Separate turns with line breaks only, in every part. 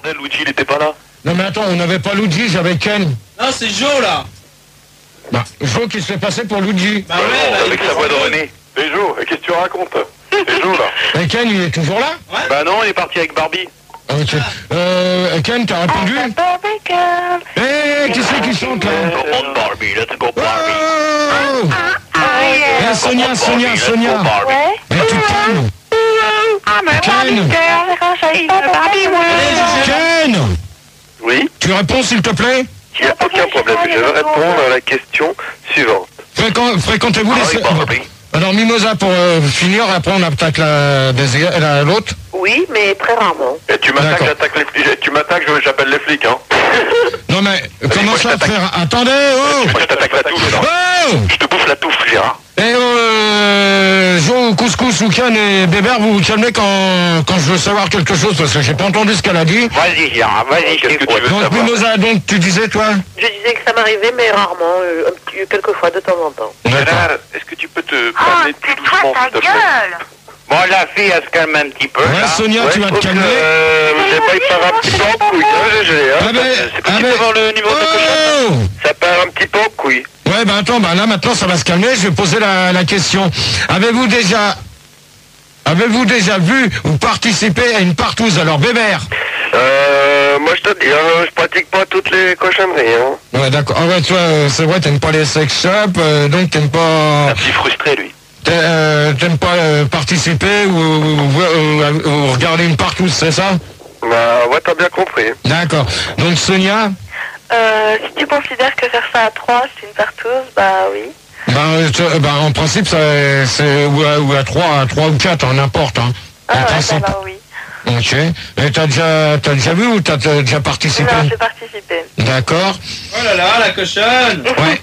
bordel, Luigi, il était pas là.
Non mais attends, on n'avait pas Luigi, j'avais Ken.
Non, c'est Joe là.
Bah, Joe qui se fait passer pour Luigi.
Bah ouais, bah,
avec sa voix de René.
C'est Joe, qu'est-ce que tu racontes? C'est Joe là.
Et Ken, il est toujours là?
Bah non, il est parti avec Barbie.
Ok. Ken, t'as répondu? Qui c'est qui chante là?
Come on, Barbie, let's go, Barbie.
Oh Sonia.
Ouais.
Mais tu te calmes. Ken. Ken.
Oui,
Tu réponds s'il te plaît?
il n'y a aucun problème. Je vais répondre à la question suivante.
Fréquentez-vous
Ah oui, Barbie.
Alors Mimosa pour finir, après on attaque l'autre.
Oui, mais très rarement.
Et tu m'attaques,
D'accord.
j'attaque les flics. Tu m'attaques, j'appelle les flics, hein.
Non mais comment
moi, je
ça
t'attaque.
frère? Attendez, oh.
Moi, je t'attaque la touffe.
Oh
Je te bouffe la touffe, Gérard.
Jo, Couscous ou Ken et Bébert, vous vous calmez quand je veux savoir quelque chose, parce que j'ai pas entendu ce qu'elle a dit.
Vas-y, Gérard, vas-y,
Qu'est-ce que tu veux
Donc
savoir?
Mimosa, donc tu disais toi?
Je disais que ça m'arrivait, mais rarement, quelques fois de temps en temps.
Gérard, est-ce que tu peux te calmer plus doucement, s'il te plaît?
Bon, la fille, elle se calme un petit peu.
Ouais,
là.
Sonia, tu vas te calmer.
J'ai pas, il part un petit peu en couille, hein, GG, hein.
Ah ben,
C'est possible d'avoir le numéro de cochon?
oh
Ça part un petit peu en couille.
Ouais, bah attends, bah là maintenant ça va se calmer, je vais poser la question. Avez-vous déjà vu ou participé à une partouze? Alors Bébert.
Moi je te dis, hein, je pratique pas toutes les cochonneries, hein.
Ouais, d'accord. Ah ouais, toi, c'est vrai, t'aimes pas les sex shops, donc t'aimes pas...
Un petit frustré, lui.
T'aimes pas participer ou regarder une partouze, c'est ça?
Bah, ouais, t'as bien compris.
D'accord. Donc Sonia,
Si tu considères que faire ça à 3, c'est une partouze, bah oui.
en principe, c'est ou à 3 ou 4, n'importe. Hein.
Ah
En
ouais, ça
principe.
va, oui.
Ok. Et t'as déjà vu ou t'as déjà participé?
Non, j'ai participé.
D'accord.
Oh là là, la cochonne.
Ouais.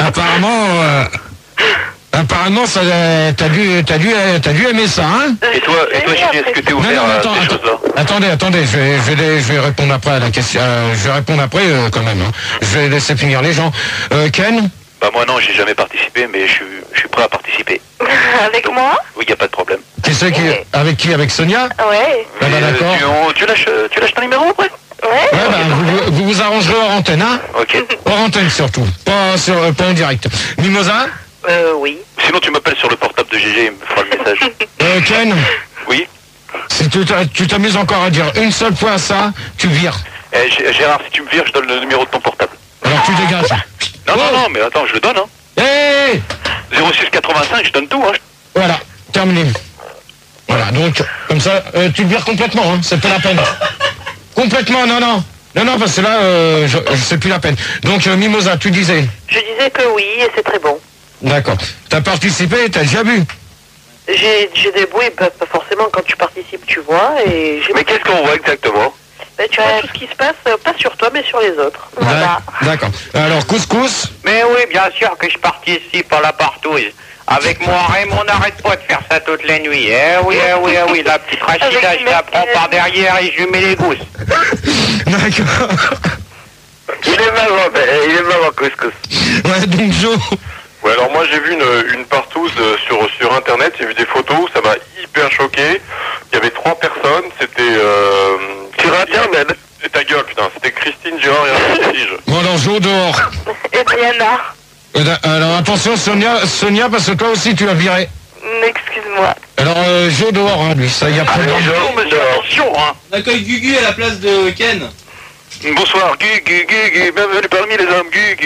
Apparemment, ça, t'as dû aimer ça, hein?
Et toi, Gigi, est-ce que t'es ouvert à ces choses-là?
Attendez, je vais répondre après à la question. Je vais répondre après quand même. Hein. Je vais laisser finir les gens. Ken?
Bah moi non, j'ai jamais participé, mais je suis prêt à participer.
Avec
Donc,
moi?
Oui, y a pas de problème.
Qui c'est qui? Avec qui? Avec Sonia?
Ouais.
Ah bah d'accord.
Tu lâches ton numéro après?
Ouais.
Ouais, bah, vous arrangerez hors antenne, hein?
Ok.
Hors antenne surtout, pas en direct. Mimosa?
Oui.
Sinon tu m'appelles sur le portable de GG, il me fera le message.
Ken?
Oui.
Si tu t'amuses encore à dire une seule fois ça, tu vires.
Gérard, si tu me vires, je donne le numéro de ton portable.
Alors tu dégages.
Non, mais attends, je le donne, hein.
Hé
0685, je donne tout, hein.
Voilà, terminé. Voilà, donc, comme ça, tu le vires complètement, hein, c'est pas la peine. Complètement, non, parce que là, c'est plus la peine. Donc, Mimosa, tu disais?
Je disais que oui, et c'est très bon.
D'accord. T'as participé, t'as déjà vu?
J'ai des bruits, pas forcément quand tu participes, tu vois, et j'ai...
Mais qu'est-ce qu'on voit exactement?
Ben, tu as tout ce qui se passe, pas sur toi, mais sur les autres. Voilà.
D'accord. Alors, Couscous?
Mais oui, bien sûr que je participe à la partouze. Avec moi, Raymond, on n'arrête pas de faire ça toutes les nuits. Oui, la petite Rachida, je la prends par derrière et je lui mets les gousses.
D'accord.
Il est marrant, Couscous.
Ouais, donc Joe.
Ouais, alors moi j'ai vu une partouze sur internet, j'ai vu des photos, ça m'a hyper choqué. Il y avait 3 personnes, c'était... sur internet? Et ta gueule, putain, c'était Christine, Gérard et un prestige.
Bon, alors, Joe dehors.
Et Brianna.
Alors, attention, Sonia, parce que toi aussi, tu as viré.
Excuse-moi.
Alors, Joe dehors, hein, lui, ça y a pas de...
Attention, hein.
On accueille Gugu à la place de Ken.
Bonsoir, Gugu, bienvenue parmi les hommes, Gugu.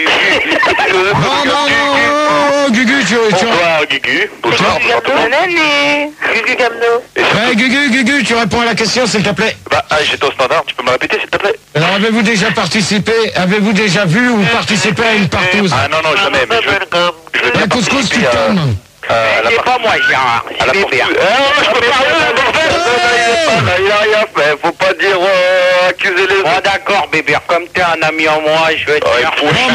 Non, Gugu,
Bonsoir, Gugu. Bonsoir,
Bonne année. Gugu Gamno.
Ouais, Gugu, tu réponds à la question, s'il te plaît.
Bah, j'étais au standard, tu peux me répéter, s'il te plaît?
Alors, avez-vous déjà vu ou participé à une partouze?
Ah non, jamais, mais je veux bien
Couscous, tu
participer
tombes.
C'est pas moi, Gérard, c'est bébé.
je peux pas
Il a rien fait, faut pas dire accuser les
Oh
autres.
d'accord, bébé, comme t'es un ami en moi, je vais te faire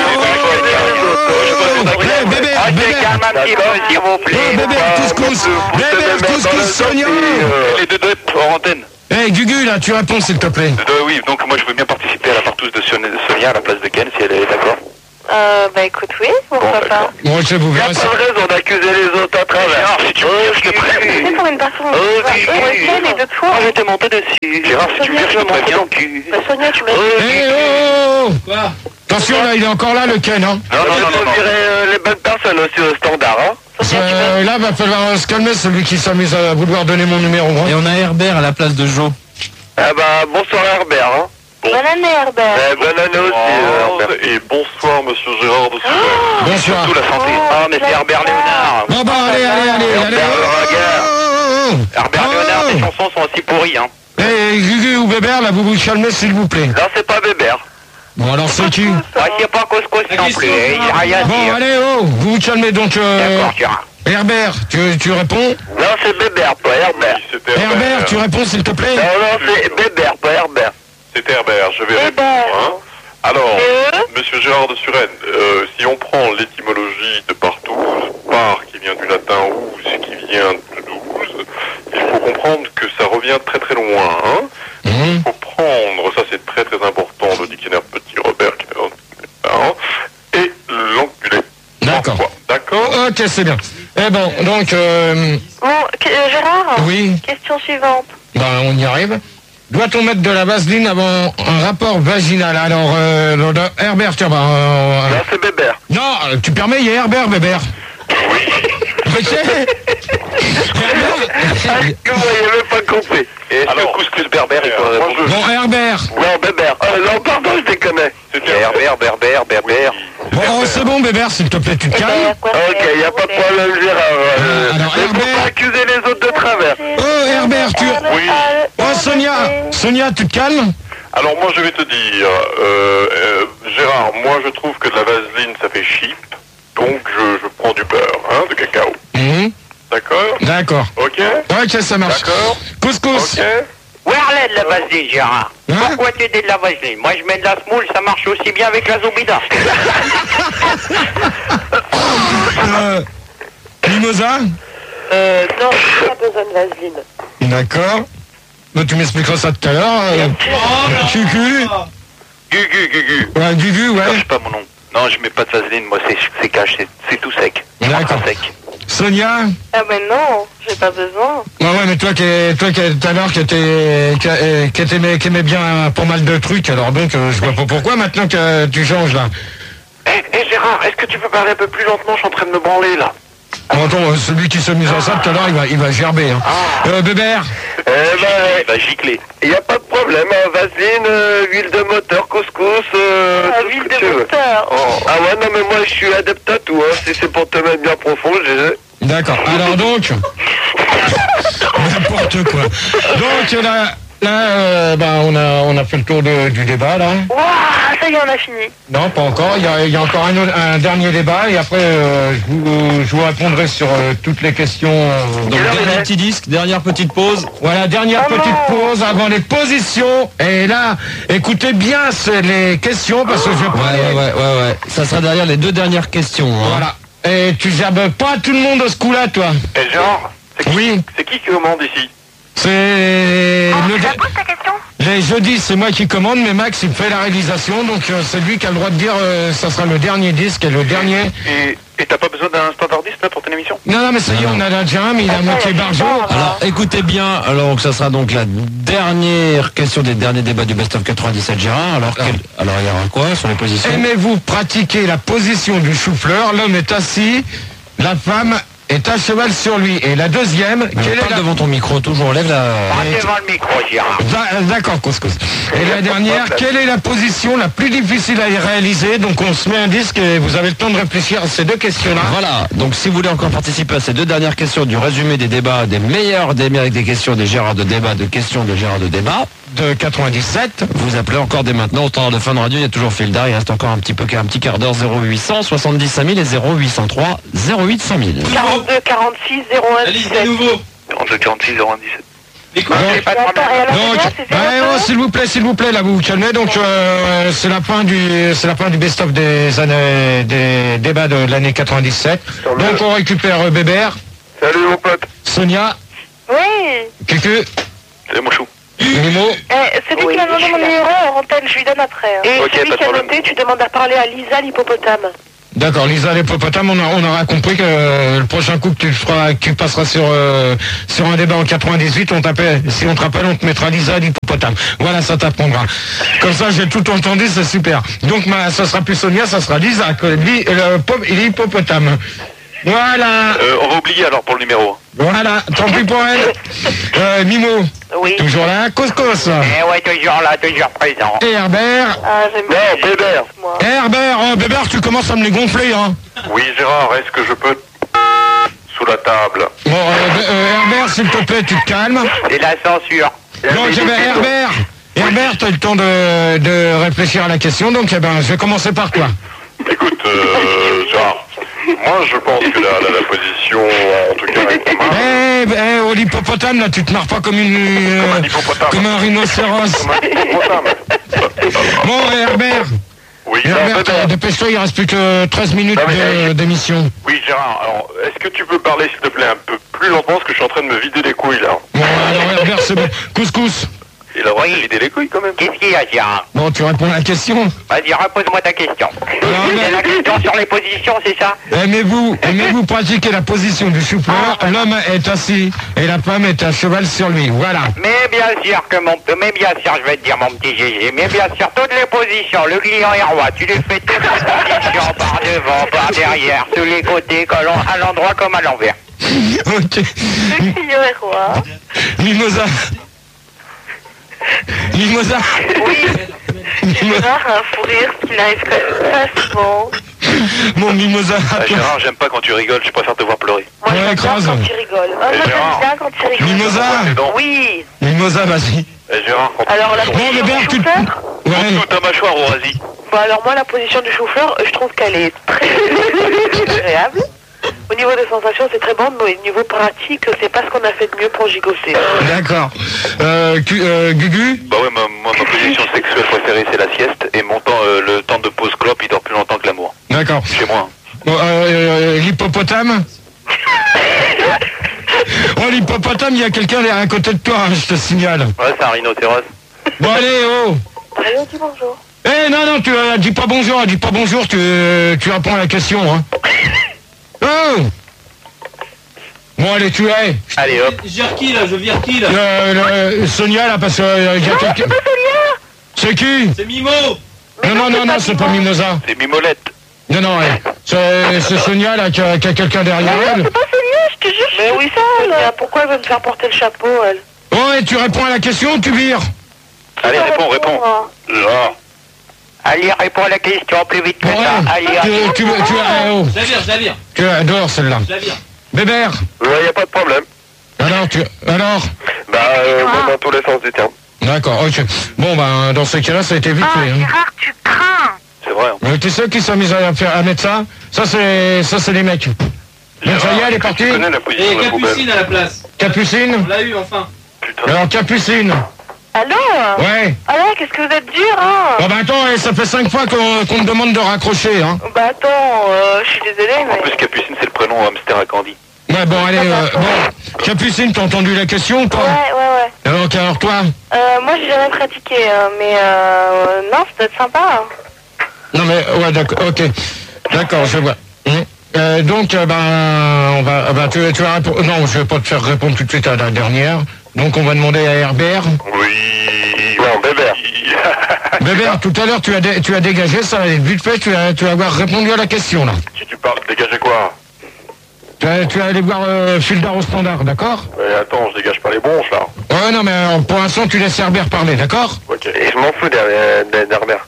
Bébé,
calme un petit peu, s'il vous plaît.
Bébé, Couscous, Sonia.
Les deux hors antenne.
Hey, Gugu, là, tu réponds, s'il te plaît.
Oui, donc moi je veux bien participer à la partouze de Sonia à la place de Ken, si elle est d'accord.
Bah écoute, oui, pourquoi
Bon,
pas.
d'accord.
Moi, je vous
Il
verrai
a
ça.
pas de raison d'accuser les autres à travers.
Gérard, si tu veux dire, je te préviens.
C'est pour une personne.
Oh,
Bah,
oui,
pour
oui.
Étienne et de toi.
Moi, je vais te monter dessus.
Gérard, si tu veux dire, je te préviens.
Bah, Sonia, tu m'as dit.
Eh, oh, oh,
Quoi?
attention, là, il est encore là, le Ken, hein.
Non, non, non, non, non.
les bonnes personnes aussi au standard, hein.
Sonia, tu m'as dit.
Là, va falloir se calmer, celui qui s'amuse à vouloir donner mon numéro. Hein.
Et on a Herbert à la place de Joe.
Ah bah, bonsoir Herbert, hein.
Bonne année, Herbert.
Bonne année aussi, Herbert.
Et bonsoir, monsieur Gérard de Suez.
Bonsoir.
Surtout la santé.
Ah, mais c'est Herbert Léonard.
Bon, bah, allez.
Herbert
Oh,
Herbert Léonard, ses chansons sont aussi pourries, hein.
Eh, Gugu ou Bébert, là, vous vous calmez, s'il vous plaît.
Là, c'est pas Bébert.
Bon, alors, c'est qui?
Ah, c'est pas Couscous non plus, il n'y a rien à
Bon,
dire.
allez, oh, vous vous calmez, donc,
D'accord, Gérard.
Herbert, tu réponds?
Non, c'est Bébert, pas Herbert.
Oui, c'était
Herbert, tu réponds, s'il te plaît?
Non, c'est Bébert, pas Herbert.
C'était Herbert, je vais
Hébert.
répondre. Hein. Alors,
Et
monsieur Gérard de Suresnes, si on prend l'étymologie de partouze, par qui vient du latin ouse, qui vient de douze, il faut comprendre que ça revient très très loin. Hein.
Mhm.
Il faut prendre, ça c'est très très important, le dictionnaire Petit Robert qui est dans le parents, et l'enculé.
D'accord.
Parfois. D'accord.
Ok, c'est bien. Eh bon, donc,
Bon, Gérard.
oui,
Question suivante.
bah, on y arrive. Doit-on mettre de la vaseline avant un rapport vaginal? Alors, Herbert, tiens, bah,
Non, c'est Bébert.
non, tu permets, il y a Herbert, Bébert. Ok. Herbert.
Que vous n'avez même pas compris.
Et est-ce que Couscous Berbère, il faut répondre?
Bon, Herbert.
Non, Bébert. Non, pardon, je déconne.
C'était
Herbert, Berbère.
Bon, oh, c'est bon, Bébert, s'il te plaît, tu te calmes.
Ok, y a pas de problème, Gérard.
Alors,
Mais faut
Herbert.
pas accuser les autres de travers.
Oh, Herbert, tu...
Oui.
Oh, Sonia, tu te calmes?
Alors moi je vais te dire, Gérard, moi je trouve que de la vaseline ça fait cheap, donc je prends du beurre, hein, de cacao.
Mhm.
D'accord?
D'accord.
Ok?
Ok, ça marche.
D'accord.
Couscous.
Ok?
Où est de la vaseline, Gérard?
Hein?
Pourquoi tu dis de la vaseline? Moi, je mets de la semoule, ça marche aussi bien avec la Zobida.
Mimosa?
Non, j'ai pas besoin de vaseline.
D'accord. Bah, tu m'expliqueras ça tout à l'heure. Cucu.
Gugu.
Ouais, Gugu, ouais.
Cache pas mon nom. Non, je mets pas de vaseline, moi c'est cash, c'est tout sec.
D'accord.
Sec.
Sonia?
Ah ben non, j'ai pas besoin.
Ouais, mais toi qui tout à l'heure qui aimais bien pas mal de trucs, alors donc je vois pas pourquoi maintenant que tu changes là.
Eh Gérard, est-ce que tu peux parler un peu plus lentement? Je suis en train de me branler là.
Bon, attends, celui qui se mise à ça tout à l'heure, il va gerber. Hein. Bébert?
Il va gicler.
Y a pas de problème, hein, vaseline, huile de moteur, couscous, tout
Huile
ce que tu
de
veux.
moteur.
Ah ouais, non mais moi je suis adepte à tout, hein. Si c'est pour te mettre bien profond,
D'accord. Alors donc, n'importe quoi. Donc là, on a fait le tour du débat là.
Waouh, ça y est, on a fini.
Non, pas encore. Il y a encore un dernier débat et après je vous répondrai sur toutes les questions.
Donc, dernier petit disque, dernière petite pause.
Voilà, dernière petite pause avant les positions. Et là, écoutez bien les questions parce que je vais prendre
Ouais. Ça sera derrière les deux dernières questions. Hein.
Voilà. Et tu gerbes pas tout le monde à ce coup-là, toi.
Eh Gérard,
Oui.
c'est qui commande ici?
C'est
Tu la poses ta question?
les jeudis, c'est moi qui commande, mais Max il fait la réalisation, donc c'est lui qui a le droit de dire ça sera le dernier disque et le dernier.
Et t'as pas besoin d'un standardiste là pour ton émission?
Non, mais ça y est, on a déjà un, mais il a moitié barjo.
Alors écoutez bien, alors que ça sera donc la dernière question des derniers débats du Best of 97 Gérard. Alors il y aura quoi sur les positions?
Aimez-vous pratiquer la position du chou-fleur? L'homme est assis, la femme est à cheval sur lui. Et la deuxième, quelle est
Parle
la...
devant ton micro, toujours lève la...
Pas devant le micro, Gérard.
D'accord, couscous. Et la dernière, quelle est la position la plus difficile à réaliser? Donc on se met un disque et vous avez le temps de réfléchir à ces deux questions-là.
Voilà, donc si vous voulez encore participer à ces deux dernières questions du résumé des débats, des meilleurs des questions des Gérard de débat, de questions de Gérard de débat,
De 97.
vous appelez encore dès maintenant au temps de fin de radio, il y a toujours fil d'art, il reste encore un petit quart d'heure, 0800 70 5000 et 0803 08 5000.
42, 46, 01,
Allez,
17.
c'est nouveau.
32 46 01 17.
Mais quoi?
Donc,
Et attends, et alors,
Donc,
déjà, c'est 02?
s'il vous plaît, là vous vous calmez. Donc c'est la fin du best-of des années, des débats de l'année 97. Donc on récupère Bébert,
Salut mon pote.
Sonia,
Oui.
Cucu,
Salut mon chou.
Nemo.
C'est lui qui m'a demandé mon numéro, antenne, je lui donne après. Hein. Et
Ok,
celui
pas de
qui a
problème.
noté, tu demandes à parler à Lisa l'hippopotame.
D'accord, Lisa l'hippopotame, on aura compris que le prochain coup que tu passeras sur un débat en 98, on t'appelle, si on te rappelle, on te mettra Lisa l'hippopotame. Voilà, ça t'apprendra. Comme ça, j'ai tout entendu, c'est super. Donc, ça sera plus Sonia, ça sera Lisa, l'hippopotame. Voilà.
On va oublier alors pour le numéro.
Voilà, tant pis pour elle. Mimo.
Oui.
Toujours là, Couscous.
Eh ouais, toujours là, toujours présent.
Et Herbert.
Ah, j'aime bien.
Non, Bébert.
Moi.
Herbert, Bébert, tu commences à me les gonfler, hein.
Oui, Gérard, est-ce que je peux sous la table?
Bon, Herbert, s'il te plaît, tu te calmes.
C'est la censure.
Donc, Herbert, tu as le temps de réfléchir à la question, donc je vais commencer par toi.
Écoute, Gérard, moi je pense que la position, en tout cas, est pas mal.
Oh, l'hippopotame, là, tu te marres pas comme
un hippopotame.
comme un rhinocéros.
Comme un hippopotame.
Bon, Herbert.
Oui,
Herbert,
Bébert.
dépêche-toi, il reste plus que 13 minutes
Ah oui,
d'émission.
Oui, Gérard, alors, est-ce que tu peux parler, s'il te plaît, un peu plus lentement, parce que je suis en train de me vider les couilles, là.
Bon, alors, Herbert, c'est bon. Couscous.
Il a le droit de vider les couilles, quand même.
Qu'est-ce qu'il y a, Gérard?
Bon, tu réponds à la question.
Vas-y, repose-moi ta question. C'est la question sur les positions, c'est ça?
Aimez-vous pratiquer la position du chou-fleur? L'homme est assis et la femme est à cheval sur lui. Voilà.
Mais bien sûr, je vais te dire, mon petit Gégé, mais bien sûr, toutes les positions, le client est roi, tu lui fais toutes les positions, par devant, par derrière, sur les côtés, à l'endroit comme à l'envers.
Ok.
Le client est roi.
Mimosa. Mimosa.
Oui.
Mimosa.
Gérard a un fou rire qui n'arrive pas souvent.
Mon Mimosa.
Ah, Gérard, j'aime pas quand tu rigoles, je préfère te voir pleurer.
Moi,
Ouais,
j'aime bien
écrase.
quand tu rigoles. Ah, moi,
Gérard.
j'aime bien quand tu rigoles.
Mimosa.
Oui.
Mimosa, vas-y.
Gérard, quand
Alors, la
Bon,
position
mais bien,
du
tu...
chou-fleur
Ouais.
Toute ta mâchoire, Orasi.
Bon, alors moi, la position du chou-fleur, je trouve qu'elle est très agréable. Au niveau des sensations, c'est très bon, mais au niveau pratique, c'est pas ce qu'on a fait de mieux pour gigoter.
D'accord. Gugu.
Bah ouais, moi, ma position sexuelle préférée, c'est la sieste. Et mon temps, le temps de pause clope, il dort plus longtemps que l'amour.
D'accord.
Chez moi.
Bon, l'hippopotame. Oh, l'hippopotame, il y a quelqu'un derrière à côté de toi, hein, je te signale.
Ouais, c'est un rhinocéros.
Bon, allez, oh.
Allez, on dit bonjour.
Non, tu dis pas bonjour, tu réponds à la question, hein. Oh. Bon, allez, tu es.
Allez, hop.
Je vire qui là? Je vire qui là?
Sonia, là, parce que il y a quelqu'un... C'est qui?
C'est Mimo!
Non, c'est pas Mimosa.
C'est Mimolette.
Non, c'est Sonia, là, qui a quelqu'un derrière elle.
C'est pas Sonia, je te jure. Mais oui, ça, là. Pourquoi elle veut me faire porter le chapeau, elle?
Oh, et tu réponds à la question ou tu vires?
Allez, réponds.
Hein.
Genre.
Allez, réponds à la question plus vite que
Bon,
ça. Allez, allez.
tu oh.
Je la vire.
Tu adores celle-là.
Je la vire.
Bébert.
il n'y a pas de problème.
Alors
Bah, dans tous les sens du terme.
D'accord, ok. Bon, ben, dans ce cas-là, ça a été vite fait. Hein.
Gérard, tu crains.
C'est vrai. Hein.
Tu sais qui s'est mis à mettre ça? Ça, c'est les mecs. Donc, ça y est, elle est partie.
Tu connais la position
Et
de la poubelle.
Capucine à la place.
Capucine.
On l'a eu enfin.
Putain.
Alors, Capucine.
Allô?
Ouais.
Alors, qu'est-ce que vous êtes dur, hein?
Bon, ben, attends, ça fait 5 fois qu'on me demande de raccrocher, hein.
Bah attends, je suis désolée,
En
mais...
plus, Capucine, c'est le prénom hamster à Candy.
Ouais, bon, allez, bon. Capucine, t'as entendu la question ou pas?
Ouais.
Alors, toi?
Moi, j'ai jamais pratiqué, mais non, ça doit être sympa. Hein.
Non, mais, ouais, d'accord, ok. D'accord, je vois. Donc, on va, tu vas répondre. Non, je vais pas te faire répondre tout de suite à la dernière. Donc, on va demander à Herbert.
Oui. Non, Bébert.
Bébert, tout à l'heure, tu as dégagé, ça va être vite fait, tu vas avoir répondu à la question, là.
Si tu parles, dégager quoi?
Tu vas aller voir Fulda au standard, d'accord?
Attends, je dégage pas les bronches, là.
Ouais, non, mais pour l'instant, tu laisses Herbert parler, d'accord?
Ok. Et je m'en fous d'Herbert.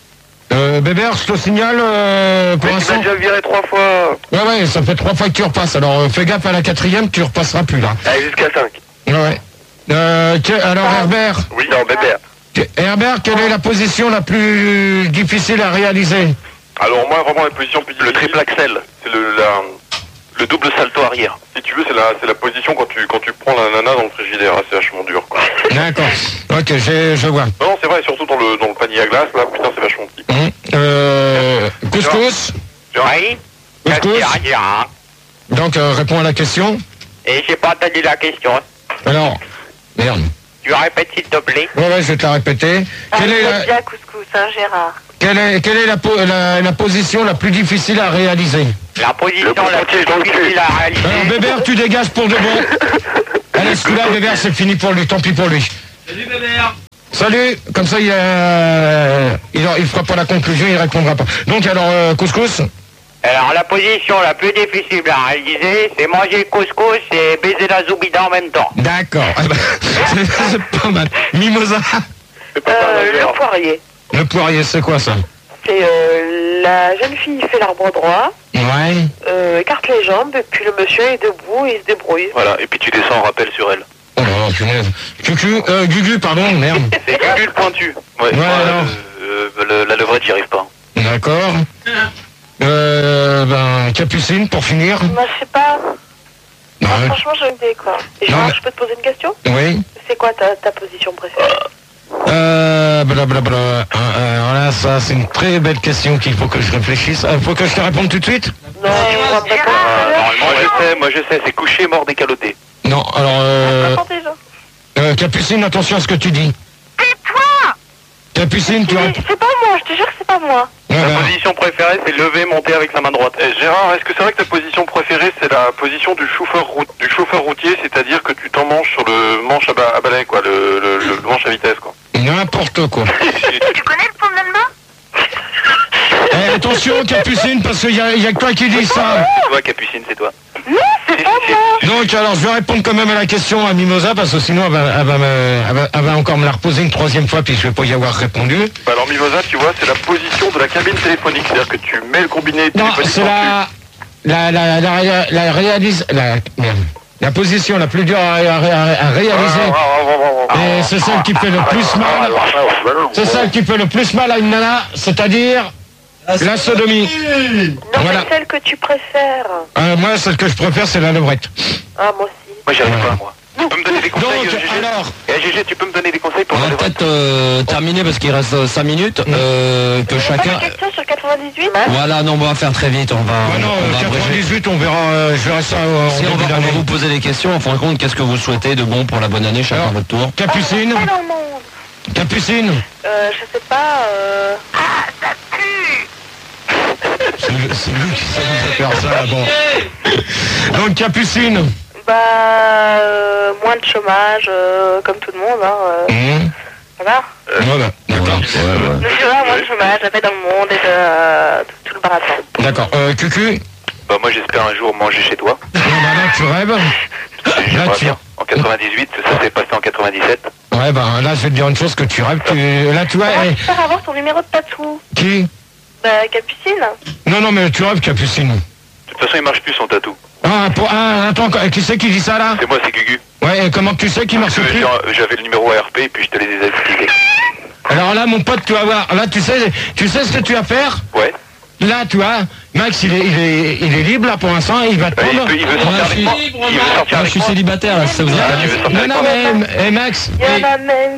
Bébert, je te signale, pour
Mais tu
l'instant...
m'as déjà viré 3 fois.
Ouais, ça fait 3 fois que tu repasses, alors fais gaffe à la 4e, tu repasseras plus, là.
Allez, jusqu'à 5.
Ouais. Alors, Herbert,
Oui, non, Bébert.
Herbert, quelle est la position la plus difficile à réaliser?
Alors, moi, vraiment, la position...
Le triple axel. C'est le double salto arrière.
Si tu veux, c'est la position quand tu prends la nana dans le frigidaire. C'est vachement dur, quoi.
D'accord. Ok, je vois.
Non, c'est vrai, surtout dans le panier à glace, là, putain, c'est vachement petit.
Couscous.
Oui?
Couscous.
Qu'est-ce qu'il y a?
Donc, réponds à la question.
Et j'ai pas entendu la question.
Alors, merde.
Tu répètes s'il te plaît.
Ouais, je vais te la répéter. Quelle est
bien couscous, hein, Gérard.
quelle est la position la plus difficile à réaliser?
La position la plus difficile à réaliser.
Alors, Bébert, tu dégages pour de bon. Allez, celui-là, Bébert, c'est fini pour lui. Tant pis pour lui.
Salut Bébert.
Salut. Comme ça, il fera pas la conclusion, il répondra pas. Donc, alors, couscous.
Alors la position la plus difficile à réaliser, c'est manger le couscous et baiser la zoubida en même temps.
D'accord. Ah bah, c'est pas mal. Mimosa.
Le poirier.
Le poirier, c'est quoi ça?
C'est la jeune fille fait l'arbre droit,
Ouais.
écarte les jambes, et puis le monsieur est debout et il se débrouille.
Voilà, et puis tu descends en rappel sur elle.
Oh là, punaise. Gugu, pardon, merde.
C'est Gugu le pointu. Ouais,
alors.
La levrette, j'y arrive pas.
D'accord. Capucine, pour finir.
Moi, je sais pas.
Ouais.
Franchement, j'ai une idée, quoi. Et
Non,
Gérard,
mais-
je peux te poser une question?
Oui.
C'est quoi ta position préférée?
Blablabla. Alors là, ça, c'est une très belle question qu'il faut que je réfléchisse. Faut que je te réponde tout de suite?
Non, tu me rends pas compte.
Moi je sais, c'est couché, mort, décaloté.
Non, alors,
Attends déjà.
Capucine, attention à ce que tu dis.
Tais-toi!
Capucine, tu réponds.
C'est pas moi, je te jure que c'est pas moi.
Ma position préférée, c'est lever, monter avec sa main droite.
Gérard, est-ce que c'est vrai que ta position préférée, c'est la position du chauffeur routier, c'est-à-dire que tu t'emmanches sur le manche à balai, quoi, le manche à vitesse, quoi.
N'importe quoi.
Tu connais le promenade?
Attention, Capucine, parce qu'il y a que toi qui dis ça.
C'est toi, Capucine, c'est toi.
Non, c'est pas moi.
Donc, alors, je vais répondre quand même à la question à Mimosa, parce que sinon, elle va encore me la reposer une troisième fois, puis je vais pas y avoir répondu.
Bah alors Mimosa, tu vois, c'est la position de la cabine téléphonique, c'est-à-dire que tu mets le combiné
Non,
téléphonique
c'est la position la plus dure à réaliser. Et c'est celle qui fait le plus mal. C'est celle qui fait le plus mal à une nana, c'est-à-dire la sodomie.
Non,
Voilà.
c'est celle que tu préfères.
Moi, celle que je préfère, c'est la levrette.
Ah, moi aussi.
Moi, j'y arrive pas, moi. Tu peux me donner des conseils,
Donc,
GG?
alors,
GG, tu peux me donner des conseils pour
On
la
va
levrette?
peut-être terminer parce qu'il reste 5 minutes. Que chacun.
Pas de question sur 98?
Voilà, non, on va faire très vite. On va abréger.
98, on verra, je verrai ça
Si on va vous poser des questions, en fin de compte, qu'est-ce que vous souhaitez de bon pour la bonne année, chacun à votre tour?
Capucine,
Pas dans le monde.
Capucine.
Je sais pas, Ah, ça pue!
C'est lui qui s'amuse à faire ça, bon. Donc, Capucine.
Moins de chômage, comme tout le monde, hein. Voilà.
Voilà, d'accord.
Je vois moins de chômage, la paix dans le monde et de tout le baratin.
D'accord. Cucu.
Bah, moi, j'espère un jour manger chez toi.
Là, tu rêves. Là,
J'aimerais
tu...
bien. En 98, ça s'est passé en 97.
Ouais, là, je vais te dire une chose que tu rêves. Là, tu vois...
Comment tu peux avoir ton numéro de tatou?
Qui?
Capucine.
Non, mais tu rêves, Capucine.
De toute façon, il marche plus son tatou.
Attends, qui c'est qui dit ça, là?
C'est moi, c'est Gugu.
Ouais, et comment tu sais qu'il marche plus?
J'avais le numéro ARP et puis je te l'ai désactivé.
Alors là, mon pote, tu vas voir. Là, tu sais ce que tu vas faire?
Ouais.
Là, tu vois, Max, il est libre, là, pour l'instant, il va te prendre...
Il veut sortir avec moi. Il veut sortir
Je
avec
suis
moi.
célibataire, là, si ça vous intéresse.
Non, mais Max,
Il y en a même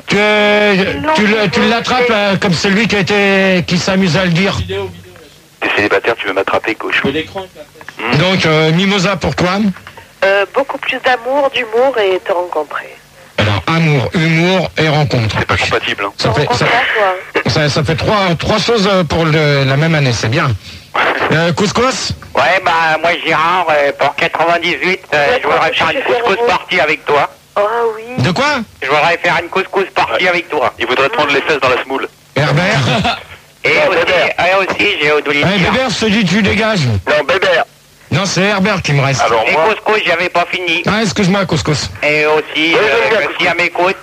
tu l'attrapes comme celui qui s'amuse à le dire.
T'es célibataire, tu veux m'attraper, cochon.
Donc, Mimosa, pour toi?
beaucoup plus d'amour, d'humour et te rencontrer.
Alors, amour, humour et rencontre.
C'est pas compatible, hein.
Ça fait trois choses pour la même année, c'est bien. Couscous?
Ouais, moi Gérard, pour 98, je voudrais faire une couscous partie avec toi.
Ah oui.
De quoi?
Je voudrais faire une couscous partie avec toi.
Il voudrait te prendre les fesses dans la smoule.
Herbert?
Et aussi, j'ai oublié de dire.
Bébert, je te dis, tu dégages.
Non, Bébert.
Non, c'est Herbert qui me reste.
Alors
Et
moi,
couscous, j'avais pas fini.
Ah, excuse-moi, Couscous.
Et aussi, si elle m'écoute,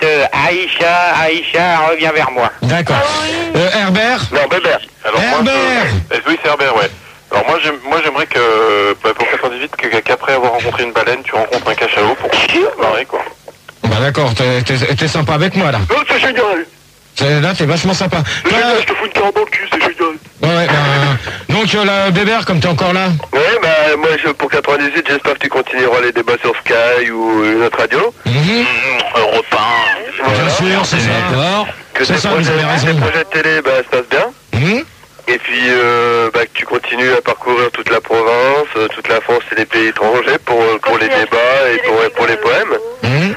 Aïcha, reviens vers moi.
D'accord. Herbert?
non, Bébert. Alors
Herbert.
Oui, c'est Herbert, ouais. Alors moi j'aimerais que, pour 98, qu'après avoir rencontré une baleine, tu rencontres un cachalot pour se marrer, quoi.
Bah d'accord, t'es sympa avec moi, là.
Oh, c'est génial.
Là, t'es vachement sympa.
C'est génial, je te fous une carotte dans le cul, c'est génial.
Ouais, donc, la Bébert, comme t'es encore là?
Ouais, moi, pour 98, j'espère que tu continueras les débats sur Sky ou une autre radio.
Europe 1.
Bien sûr, c'est ça.
D'accord.
Que
C'est
tes
ça, vous avez raison.
projets de télé, se passent bien. Et puis, que tu continues à parcourir toute la province, toute la France et les pays étrangers pour les débats et pour les poèmes.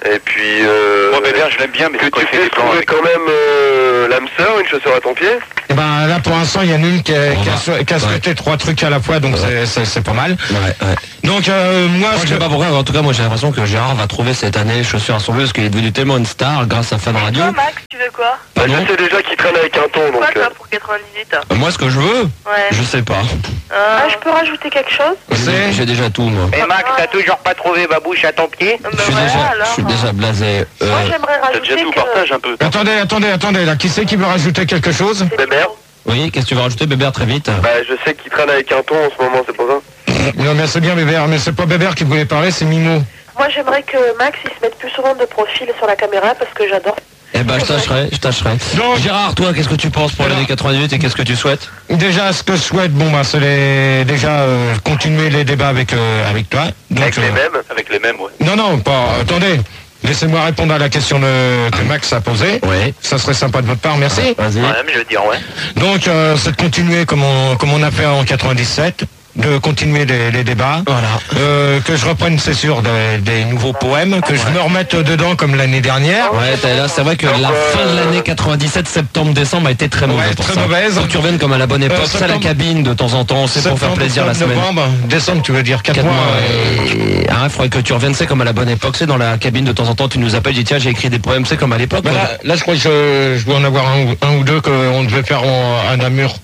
Et puis...
Moi, Bébert, je l'aime bien, mais
que tu fais trouver quand même l'âme sœur, une chaussure à ton pied.
Eh ben là pour l'instant il y en a une qui a souhaité 3 trucs à la fois, donc c'est pas mal.
Ouais.
Donc moi
je sais pas pourquoi, en tout cas moi j'ai l'impression que Gérard va trouver cette année chaussures à son bleu parce qu'il est devenu tellement une star grâce à Fun Radio.
Toi, Max, tu veux quoi?
Je sais déjà qu'il traîne avec un ton, donc...
Quoi, toi, pour 98?
Moi ce que je veux,
Ouais.
je sais pas.
Je peux rajouter quelque chose?
J'ai déjà tout moi.
Mais Max, t'as toujours pas trouvé ma bouche à ton pied?
Je suis déjà blasé.
Moi j'aimerais
T'as
rajouter
déjà tout, partage un peu.
Attendez, là, qui c'est qui veut rajouter quelque chose?
Bébert.
Oui, qu'est-ce que tu veux rajouter Bébert très vite?
Bah, je sais qu'il traîne avec un ton en ce moment, c'est pour ça.
Non mais c'est bien Bébert, mais c'est pas Bébert qui voulait parler, c'est Mimo.
Moi j'aimerais que Max il se mette plus souvent de profil sur la caméra parce que j'adore.
Eh ben je tâcherai.
Donc,
Gérard, toi, qu'est-ce que tu penses pour l'année 98 et qu'est-ce que tu souhaites?
déjà ce que je souhaite, c'est continuer les débats avec toi. Donc,
Avec les mêmes.
Avec les mêmes, ouais.
Non, pas. Attendez. Laissez-moi répondre à la question que Max a posée.
Oui.
Ça serait sympa de votre part, merci.
Vas-y.
Ouais, mais je veux dire, ouais.
Donc, c'est de continuer comme on a fait en 97, de continuer les débats.
Voilà.
Que je reprenne, c'est sûr, des nouveaux poèmes, que je me remette dedans comme l'année dernière.
Ouais, là, c'est vrai que la fin de l'année 97, septembre-décembre a été très mauvaise
Ouais,
pour
très
ça.
mauvaise.
Faut que tu reviennes comme à la bonne époque, c'est à la
septembre.
cabine de temps en temps, c'est pour faire plaisir la semaine.
Novembre, décembre, tu veux dire 4 mois.
Il faudrait que tu reviennes, c'est comme à la bonne époque, c'est dans la cabine de temps en temps, tu nous appelles, dis tiens, j'ai écrit des poèmes, c'est comme à l'époque.
Bah, là, je crois que je dois en avoir un ou deux qu'on devait faire à Namur.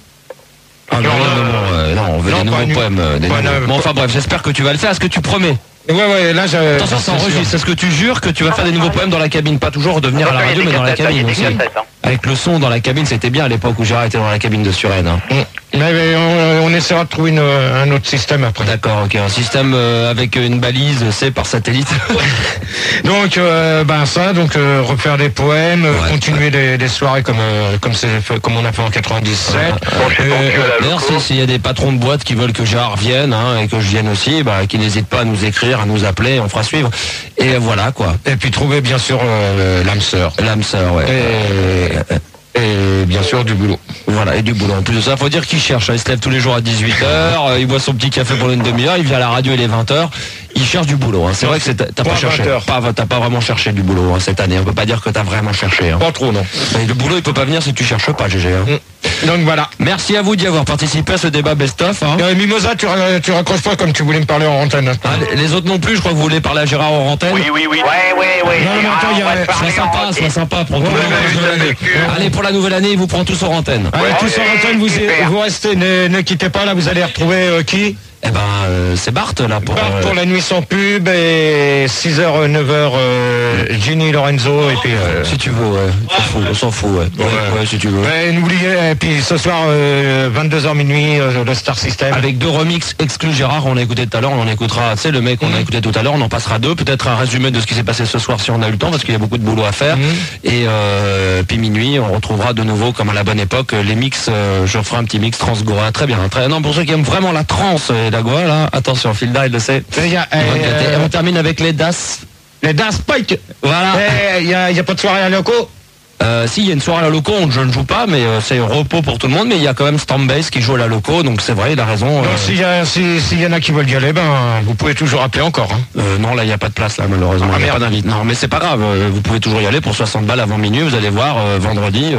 Non, on veut des nouveaux poèmes. Bon, enfin bref, j'espère que tu vas le faire. Est-ce que tu promets?
Ouais, là,
Attention, ça enregistre. Est-ce que tu jures que tu vas faire des nouveaux poèmes dans la cabine? Pas toujours redevenir à la radio, mais dans la cabine aussi. Avec le son dans la cabine, c'était bien à l'époque où Gérard était dans la cabine de Suresnes. Hein.
Mais on essaiera de trouver un autre système après.
D'accord, ok. Un système avec une balise, c'est par satellite.
Donc, refaire des poèmes, continuer des soirées comme on a fait en 97.
D'ailleurs, s'il y a des patrons de boîtes qui veulent que Gérard vienne et que je vienne aussi, qui n'hésitent pas à nous écrire, à nous appeler, on fera suivre. Et voilà quoi.
Et puis trouver bien sûr l'âme sœur.
L'âme sœur, ouais.
Et bien sûr du boulot.
Voilà, et du boulot. En plus de ça, faut dire qu'il cherche. Il se lève tous les jours à 18h, il boit son petit café pendant une demi-heure, il vient à la radio, il est 20h. Il cherche du boulot. Hein. C'est vrai que t'as pas cherché. T'as pas vraiment cherché du boulot cette année. On peut pas dire que t'as vraiment cherché. Hein.
Pas trop, non.
Mais le boulot, il peut pas venir si tu cherches pas, GG. Hein.
Donc voilà.
Merci à vous d'y avoir participé à ce débat best-of. Hein.
Mimosa, tu raccroches pas comme tu voulais me parler en antenne.
Les autres non plus, je crois que vous voulez parler à Gérard en antenne.
Oui.
Ouais.
Non, mais attends,
Sois sympa pour tout le monde. Allez, pour la nouvelle année, il vous prend tous en antenne.
Allez, tous en antenne, vous restez, ne quittez pas, là, vous allez retrouver qui?
Eh ben, c'est Bart là pour...
Bart pour la nuit sans pub et 6h, 9h, Ginny Lorenzo et puis...
Si tu veux, ouais. On s'en fout, ouais. Ouais, si tu veux.
Ouais, n'oubliez, et puis ce soir, 22h minuit, le Star System.
Avec 2 remixes exclus Gérard, on a écouté tout à l'heure, on en écoutera, tu sais, le mec qu'on a écouté tout à l'heure, on en passera 2, peut-être un résumé de ce qui s'est passé ce soir si on a eu le temps, parce qu'il y a beaucoup de boulot à faire. Et puis minuit, on retrouvera de nouveau, comme à la bonne époque, les mix, je ferai un petit mix Transgora, très bien. Non, pour ceux qui aiment vraiment la trance et la goa, là, attention, Filda, il le sait. On termine avec les DAS.
Les Das Pike.
Voilà.
Il y a pas de soirée à Loco?
Si, il y a une soirée à la Loco, je ne joue pas, mais c'est repos pour tout le monde, mais il y a quand même Stormbase qui joue à la Loco, donc c'est vrai, il a raison.
S'il y en a qui veulent y aller, vous pouvez toujours appeler encore. Hein.
Non, là, il n'y a pas de place, là, malheureusement. Il n'y a pas d'invite. Non, mais c'est pas grave, vous pouvez toujours y aller pour 60 balles avant minuit, vous allez voir, vendredi...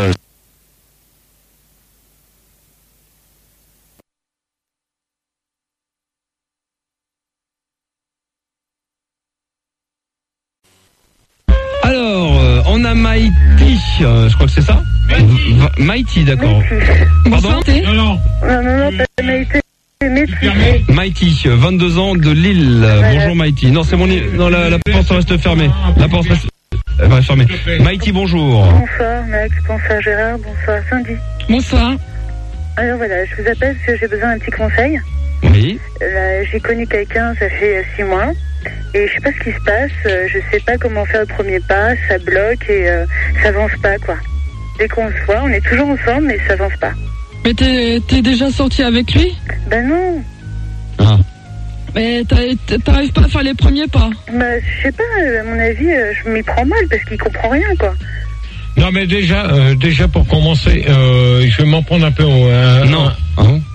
Alors, on a Mighty, je crois que c'est ça. Mighty, d'accord. Pardon?
Non, pas Mighty.
Mighty, 22 ans de Lille. Bonjour Mighty. Non, c'est mon... Non, la porte reste fermée. La porte reste fermée. Mighty, bonjour.
Bonsoir Max, bonsoir Gérard, bonsoir Sandy.
Bonsoir.
Alors voilà, je vous appelle parce que j'ai besoin d'un petit conseil.
Oui.
J'ai connu quelqu'un, ça fait 6 mois. Et je sais pas ce qui se passe, je sais pas comment faire le premier pas, ça bloque et ça avance pas quoi. Dès qu'on se voit, on est toujours ensemble mais ça avance pas.
Mais t'es déjà sorti avec lui?
Ben non.
Ah.
Mais t'arrives pas à faire les premiers pas?
Bah je sais pas, à mon avis, je m'y prends mal parce qu'il comprend rien quoi.
Non mais déjà pour commencer, je vais m'en prendre un peu
Non.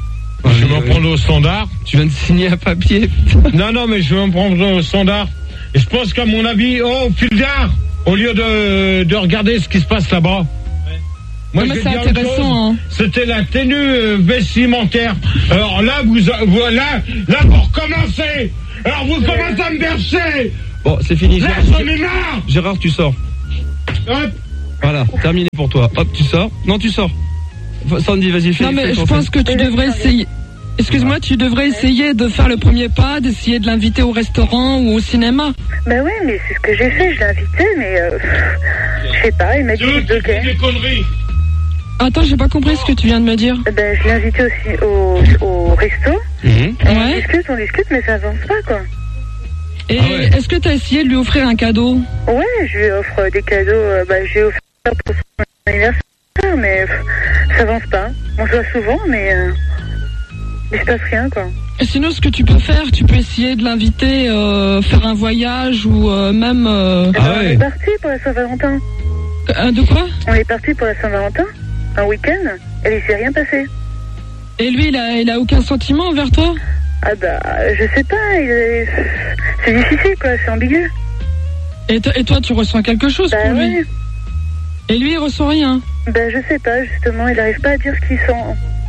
Je vais m'en prendre au standard.
Tu viens de signer un papier.
Non, mais je vais m'en prendre au standard. Et je pense qu'à mon avis, Fulgard, au lieu de regarder ce qui se passe là-bas, moi je vais
c'est
dire une
intéressant,
chose,
hein.
c'était la tenue vestimentaire. Alors là, là vous recommencez. Alors vous commencez à me bercer.
Bon, c'est fini.
Là,
Gérard,
j'en ai marre.
Gérard, tu sors.
Hop.
Voilà, terminé pour toi. Hop, tu sors. Non, tu sors. Sandy, vas-y, fais.
Non, mais
fais
je
ton
pense
fait.
que tu devrais essayer. Excuse-moi, tu devrais essayer de faire le premier pas, d'essayer de l'inviter au restaurant ou au cinéma.
Bah ouais, mais c'est ce que j'ai fait, je l'ai invité, mais je sais pas, il m'a dit qu'il bloquait.
Des conneries.
Attends, j'ai pas compris ce que tu viens de me dire.
Ben, je l'ai invité aussi au resto. On discute, mais ça avance pas, quoi.
Et est-ce que t'as essayé de lui offrir un cadeau?
Ouais, je lui offre des cadeaux, je lui ai offert pour son anniversaire, mais ça avance pas. On se voit souvent, mais il se passe rien, quoi.
Et sinon, ce que tu peux faire, tu peux essayer de l'inviter, faire un voyage ou même...
On est parti pour la Saint-Valentin.
De quoi?
On est parti pour la Saint-Valentin, un week-end, et il s'est rien passé.
Et lui, il a aucun sentiment envers toi?
Ah bah, je sais pas, c'est difficile, quoi, c'est ambigu.
Et toi, tu ressens quelque chose pour lui?
Ouais.
Et lui, il ressent rien?
Ben, je sais pas, justement, il arrive pas à dire ce qu'il sent.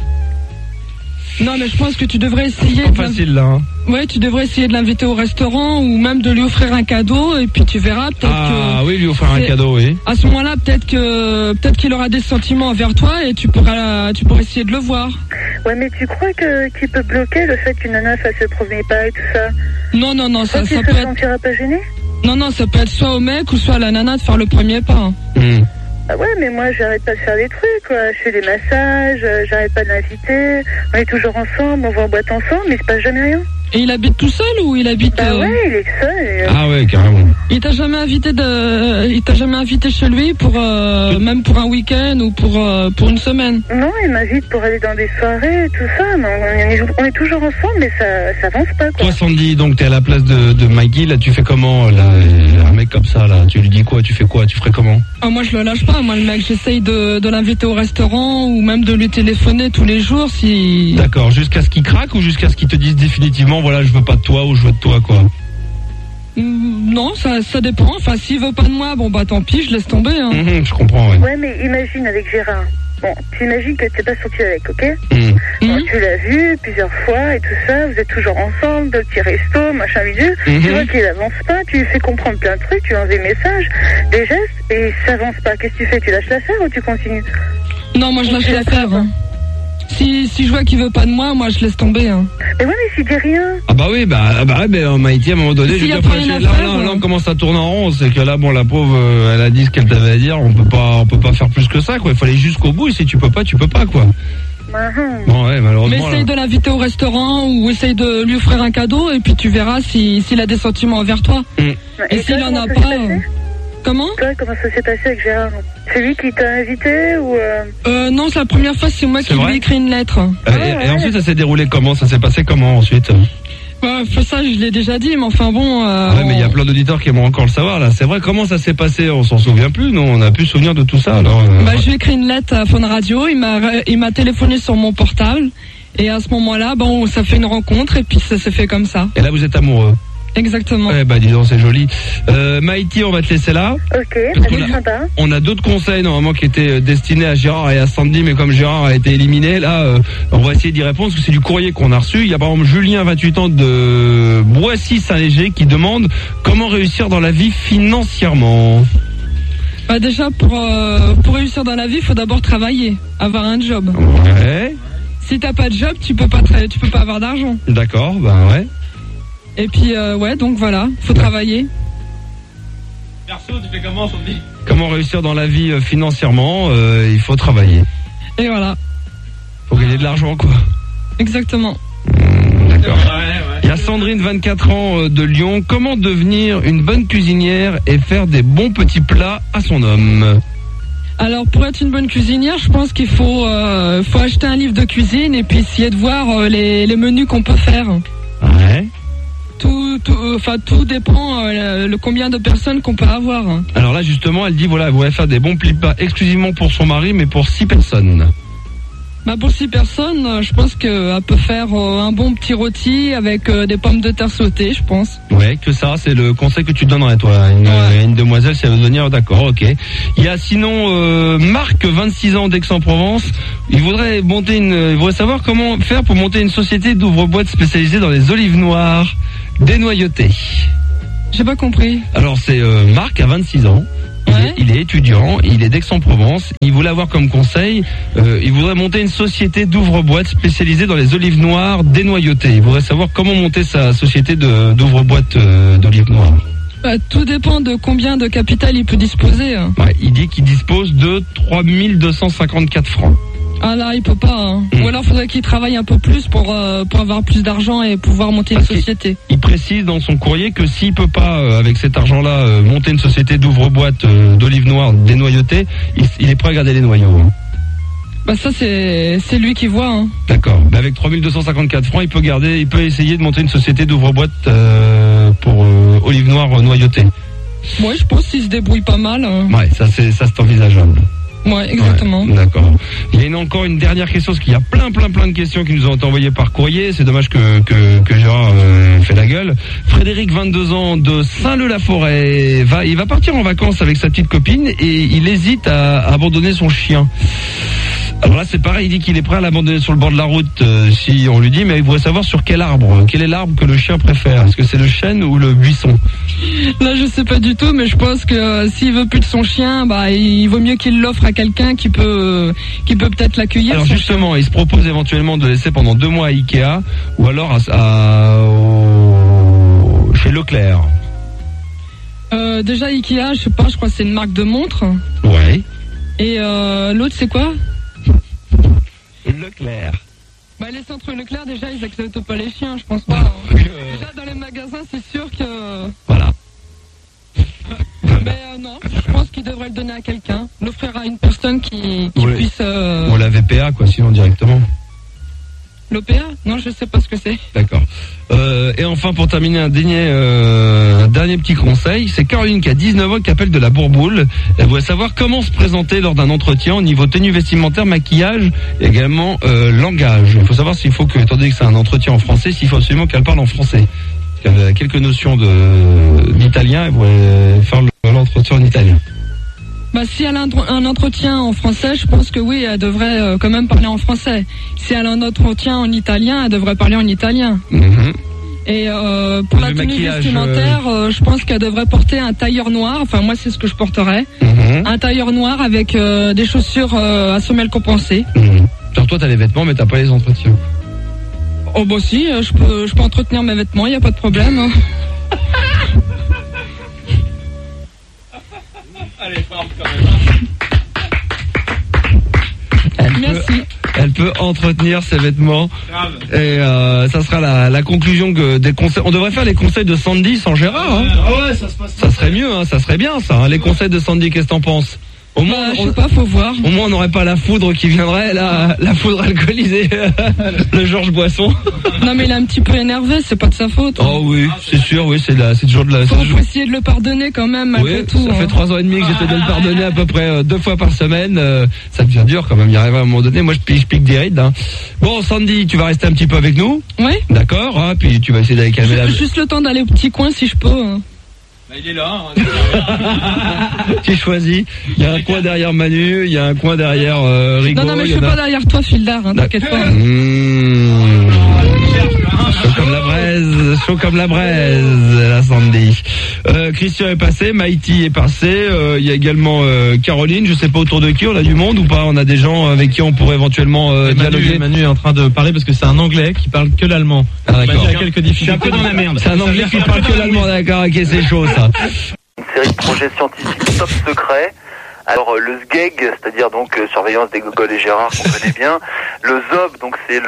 Non, mais je pense que tu devrais essayer...
Pas facile, là, hein.
Ouais, tu devrais essayer de l'inviter au restaurant ou même de lui offrir un cadeau et puis tu verras peut-être que...
Ah oui, lui offrir un cadeau, oui.
À ce moment-là, peut-être qu'il aura des sentiments envers toi et tu pourras essayer de le voir.
Ouais, mais tu crois qu'il peut bloquer le fait qu'une nana fasse le premier pas et tout ça?
Non, ça peut
être... sentira pas gêné?
Non, ça peut être soit au mec ou soit à la nana de faire le premier pas.
Ah ouais, mais moi, j'arrête pas de faire des trucs, quoi. Je fais des massages, j'arrête pas de l'inviter. On est toujours ensemble, on va en boîte ensemble, mais il se passe jamais rien.
Et il habite tout seul ou il habite...
Bah ouais, il est seul. Et,
Ah ouais, carrément.
Il t'a jamais invité chez lui pour même pour un week-end ou pour une semaine?
Non, il m'invite pour aller dans des soirées, tout ça, mais on est toujours ensemble, mais ça avance pas, quoi.
Toi, Sandy, donc t'es à la place de Maggie, là, tu fais comment, là, un mec comme ça, là, tu lui dis quoi, tu fais quoi, tu ferais comment?
Moi, je le lâche pas, moi, le mec, j'essaye de l'inviter au restaurant ou même de lui téléphoner tous les jours si...
D'accord, jusqu'à ce qu'il craque ou jusqu'à ce qu'il te dise définitivement, voilà, je veux pas de toi ou je veux de toi, quoi?
Non, ça dépend. Enfin, s'il veut pas de moi, bon bah tant pis, je laisse tomber. Hein.
Je comprends, ouais.
Ouais, mais imagine avec Gérard. Bon, tu imagines que t'es pas sorti avec, ok? Bon, tu l'as vu plusieurs fois et tout ça, vous êtes toujours ensemble, de petits restos, machin bidule. Tu vois qu'il avance pas, tu lui fais comprendre plein de trucs, tu lui envoies des messages, des gestes, et ça avance pas. Qu'est-ce que tu fais? Tu lâches l'affaire ou tu continues?
Non, moi je lâche l'affaire. Hein. Si je vois qu'il veut pas de moi je laisse tomber. Hein.
Mais ouais, mais s'il dit rien.
Ah bah oui, Maïti, à un moment donné, je veux dire, là, on commence à tourner en rond, c'est que là, bon, la pauvre, elle a dit ce qu'elle t'avait à dire, on peut pas faire plus que ça, quoi. Il faut aller jusqu'au bout, et si tu peux pas, quoi. Bon, ouais, malheureusement.
Mais essaye de l'inviter au restaurant ou essaye de lui offrir un cadeau, et puis tu verras s'il a des sentiments envers toi. Et s'il en a pas... Comment?
Toi, comment ça s'est passé avec Gérard? C'est lui qui t'a invité ou
non, c'est la première fois, c'est moi qui lui ai écrit une lettre.
Et ensuite, ça s'est déroulé comment? Ça s'est passé comment ensuite?
Ça, je l'ai déjà dit, mais enfin bon...
ouais, mais il y a plein d'auditeurs qui aimeraient encore le savoir, là. C'est vrai, comment ça s'est passé? On s'en souvient plus, non? On a plus souvenir de tout ça, alors...
je lui ai écrit une lettre à Fun Radio, il m'a téléphoné sur mon portable, et à ce moment-là, ça fait une rencontre, et puis ça s'est fait comme ça.
Et là, vous êtes amoureux?
Exactement.
Dis donc, c'est joli. Maïti, on va te laisser là.
Ok, très sympa.
On a d'autres conseils normalement qui étaient destinés à Gérard et à Sandy, mais comme Gérard a été éliminé, là, on va essayer d'y répondre parce que c'est du courrier qu'on a reçu. Il y a par exemple Julien, 28 ans, de Boissy-Saint-Léger, qui demande comment réussir dans la vie financièrement.
Déjà, pour réussir dans la vie, il faut d'abord travailler, avoir un job.
Ouais.
Si t'as pas de job, tu peux pas avoir d'argent.
D'accord, ouais.
Et puis, donc voilà, faut travailler.
Perso, tu fais comment, Sandy?
Comment réussir dans la vie financièrement? Il faut travailler.
Et voilà.
Faut gagner de l'argent, quoi.
Exactement.
D'accord. Il y a Sandrine, 24 ans, de Lyon. Comment devenir une bonne cuisinière et faire des bons petits plats à son homme?
Alors, pour être une bonne cuisinière, je pense qu'il faut acheter un livre de cuisine et puis essayer de voir les menus qu'on peut faire.
Ouais.
Tout dépend le combien de personnes qu'on peut avoir.
Alors là, justement, elle dit, voilà, elle voudrait faire des bons plats exclusivement pour son mari, mais pour 6 personnes.
Bah pour 6 personnes, je pense qu'elle peut faire un bon petit rôti avec des pommes de terre sautées, je pense.
Ouais, que ça, c'est le conseil que tu donnerais, toi, à une demoiselle, si elle veut venir, d'accord, ok. Il y a sinon Marc, 26 ans d'Aix-en-Provence. Il voudrait savoir comment faire pour monter une société d'ouvre-boîtes spécialisée dans les olives noires dénoyautées.
J'ai pas compris.
Alors c'est Marc, à 26 ans. Il est étudiant, il est d'Aix-en-Provence. Il voulait avoir comme conseil, il voudrait monter une société d'ouvre-boîtes spécialisée dans les olives noires dénoyautées. Il voudrait savoir comment monter sa société d'ouvre-boîtes d'olives noires.
Bah, tout dépend de combien de capital il peut disposer.
Ouais, il dit qu'il dispose de 3254 francs.
Ah là, il peut pas. Hein. Ou alors faudrait qu'il travaille un peu plus pour avoir plus d'argent et pouvoir monter une société.
Il précise dans son courrier que s'il peut pas, avec cet argent-là, monter une société d'ouvre-boîtes d'olives noires dénoyautées, il est prêt à garder les noyaux. Hein.
Bah ça c'est lui qui voit. Hein.
D'accord. Bah avec 3254 francs, il peut essayer de monter une société d'ouvre-boîtes pour olives noires noyautées.
Ouais, je pense qu'il se débrouille pas mal. Hein.
Ouais, ça c'est envisageable.
Ouais, exactement.
Ouais, d'accord. Il y a encore une dernière question, parce qu'il y a plein de questions qui nous ont été envoyées par courrier. C'est dommage que Gérard fait la gueule. Frédéric, 22 ans, de Saint-Leu-la-Forêt, il va partir en vacances avec sa petite copine et il hésite à abandonner son chien. Alors là, c'est pareil, il dit qu'il est prêt à l'abandonner sur le bord de la route si on lui dit, mais il voudrait savoir sur quel arbre. Quel est l'arbre que le chien préfère? Est-ce que c'est le chêne ou le buisson?
Là, je sais pas du tout, mais je pense que s'il veut plus de son chien, bah, il vaut mieux qu'il l'offre à quelqu'un qui peut peut-être l'accueillir.
Alors justement, il se propose éventuellement de laisser pendant 2 mois à Ikea ou alors chez Leclerc.
Déjà Ikea, je sais pas, je crois que c'est une marque de montre.
Ouais.
Et l'autre, c'est quoi?
Leclerc.
Bah les centres Leclerc, déjà ils acceptent pas les chiens, je pense pas. Hein. Déjà dans les magasins, c'est sûr que...
Voilà.
Mais non, je pense qu'il devrait le donner à quelqu'un, l'offrir à une personne qui puisse...
Ou la VPA, quoi, sinon directement.
L'OPA? Non, je sais pas ce que c'est.
D'accord. Et enfin, pour terminer, un dernier petit conseil, c'est Caroline qui a 19 ans qui appelle de la Bourboule. Elle voudrait savoir comment se présenter lors d'un entretien au niveau tenue vestimentaire, maquillage, et également langage. Il faut savoir étant donné que c'est un entretien en français, s'il faut absolument qu'elle parle en français. Parce qu'elle a quelques notions d'italien, elle voudrait faire l'entretien en italien.
Bah, si elle a un entretien en français, je pense que oui, elle devrait quand même parler en français. Si elle a un entretien en italien, elle devrait parler en italien.
Mm-hmm.
Et pour la tenue vestimentaire, je pense qu'elle devrait porter un tailleur noir. Enfin, moi, c'est ce que je porterais. Mm-hmm. Un tailleur noir avec des chaussures à semelles compensées.
Mm-hmm. Genre toi, t'as les vêtements, mais t'as pas les entretiens.
Oh bah si, je peux entretenir mes vêtements, il y a pas de problème.
Allez, parle quand même.
Merci.
Elle peut entretenir ses vêtements.
Grave.
Et ça sera la conclusion des conseils. On devrait faire les conseils de Sandy sans Gérard. Hein.
Ouais, ça se passe.
Ça serait mieux, hein, ça serait bien ça. Hein, les conseils de Sandy, qu'est-ce que t'en penses? Au moins,
je sais pas, faut voir.
Au moins, on n'aurait pas la foudre qui viendrait, la foudre alcoolisée, le Georges Boisson.
Non, mais il est un petit peu énervé, c'est pas de sa faute.
Oh oui, c'est sûr, oui, c'est toujours de la...
Faut essayer de le pardonner quand même, malgré tout.
Ça fait 3 ans et demi que j'essaie de le pardonner à peu près 2 fois par semaine. Ça devient dur quand même, il arrive à un moment donné. Moi, je pique des rides. Hein. Bon, Sandy, tu vas rester un petit peu avec nous?
Oui.
D'accord, hein, puis tu vas essayer d'aller calmer la...
Juste le temps d'aller au petit coin si je peux. Hein.
Bah, il est là. Hein,
tu choisis. Il y a un coin derrière Manu, il y a un coin derrière Rigaud.
Non, mais je suis pas derrière toi, Fildar, hein, t'inquiète pas.
Chaud comme la braise, la Sandy. Christian est passé, Maïti est passé, il y a également Caroline, je sais pas autour de qui, on a du monde ou pas? On a des gens avec qui on pourrait éventuellement dialoguer.
Manu est en train de parler parce que c'est un anglais qui parle que l'allemand.
Ah, d'accord.
Il y a quelques difficultés.
Je suis un peu dans la merde.
C'est un anglais qui parle que l'allemand, d'accord, ok, c'est chaud ça.
Une série de projets scientifiques top secrets. Alors le SGEG, c'est-à-dire donc surveillance des Gogol et Gérard qu'on connaît bien. Le ZOB, donc c'est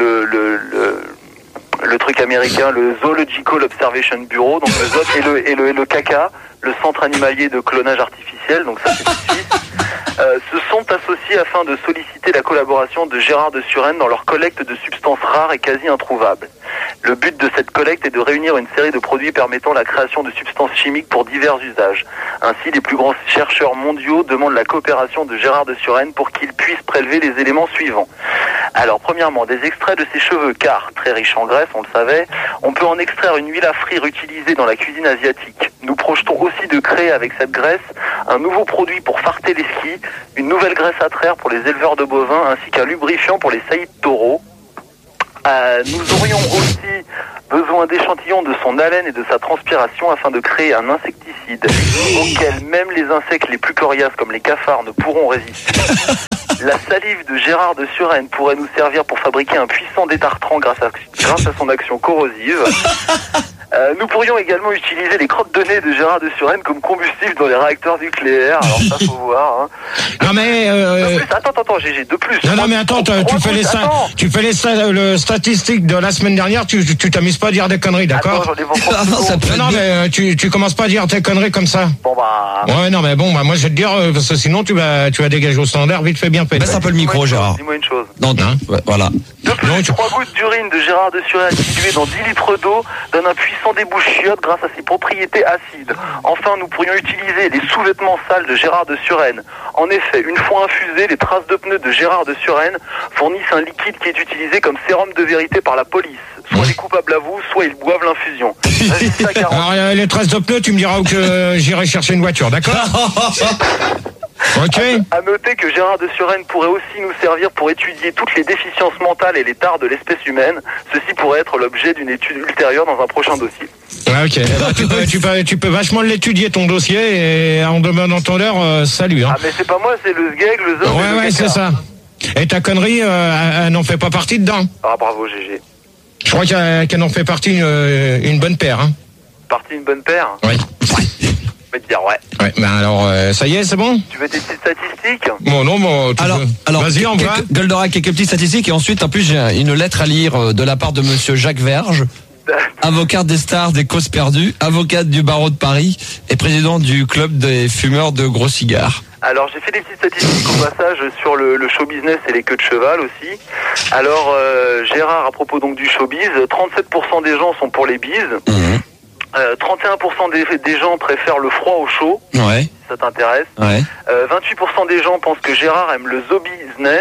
le truc américain, le Zoological Observation Bureau, donc le ZOB et le CACA, le Centre animalier de clonage artificiel, donc ça c'est Suisse, se sont associés afin de solliciter la collaboration de Gérard de Suresnes dans leur collecte de substances rares et quasi introuvables. Le but de cette collecte est de réunir une série de produits permettant la création de substances chimiques pour divers usages. Ainsi, les plus grands chercheurs mondiaux demandent la coopération de Gérard de Suresnes pour qu'il puisse prélever les éléments suivants. Alors, premièrement, des extraits de ses cheveux, car très riche en graisse, on le savait. On peut en extraire une huile à frire utilisée dans la cuisine asiatique. Nous projetons aussi de créer avec cette graisse un nouveau produit pour farter les skis, une nouvelle graisse à traire pour les éleveurs de bovins, ainsi qu'un lubrifiant pour les saillies de taureaux. Nous aurions aussi besoin d'échantillons de son haleine et de sa transpiration afin de créer un insecticide auquel même les insectes les plus coriaces comme les cafards ne pourront résister. La salive de Gérard de Suresnes pourrait nous servir pour fabriquer un puissant détartrant grâce à son action corrosive. Nous pourrions également utiliser les crottes de nez de Gérard de Suresnes comme combustible dans les réacteurs nucléaires. Alors ça faut voir. Hein.
Non mais
attends, GG, de plus.
Non mais attends, tu fais le statistique de la semaine dernière, tu t'amuses pas à dire des conneries, d'accord? Non mais tu commences pas à dire des conneries comme ça.
Bon bah.
Ouais non mais bon moi je vais te dire parce que sinon tu vas dégager au standard vite fait bien fait.
Baisse un peu le micro Gérard.
Dis-moi une chose.
Non, voilà.
De plus, 3 gouttes d'urine de Gérard de Suresnes diluées dans 10 litres d'eau donne un puissant débouche-chiotte grâce à ses propriétés acides. Enfin, nous pourrions utiliser les sous-vêtements sales de Gérard de Suresnes. En effet, une fois infusées, les traces de pneus de Gérard de Suresnes fournissent un liquide qui est utilisé comme sérum de vérité par la police. Soit les coupables avouent, soit ils boivent l'infusion.
Alors, les traces de pneus, tu me diras où que j'irai chercher une voiture, d'accord? Ok.
À noter que Gérard de Suresnes pourrait aussi nous servir pour étudier toutes les déficiences mentales et les tares de l'espèce humaine. Ceci pourrait être l'objet d'une étude ultérieure dans un prochain dossier.
Ouais, ok. Tu peux vachement l'étudier ton dossier et en demandant ton heure, salut. Hein.
Ah mais c'est pas moi, c'est le SGEG, le ZOM.
Ouais, c'est ça. Et ta connerie, elle n'en fait pas partie dedans.
Ah bravo GG.
Je crois qu'elle en fait partie une bonne paire. Hein.
Partie une bonne paire.
Oui.
Je vais te dire ouais.
Ouais, ben alors, ça y est, c'est bon?
Tu veux des petites statistiques?
Bon, non, bon,
alors,
vas-y, on va.
Goldorak, quelques petites statistiques et ensuite, en plus, j'ai une lettre à lire de la part de monsieur Jacques Verge, avocat des stars des causes perdues, avocat du barreau de Paris et président du club des fumeurs de gros cigares.
Alors j'ai fait des petites statistiques au passage sur le show business et les queues de cheval aussi. Alors Gérard, à propos donc du showbiz, 37% des gens sont pour les bises. 31% des gens préfèrent le froid au chaud.
Ouais.
Si ça t'intéresse.
Ouais.
28% des gens pensent que Gérard aime le zoo business.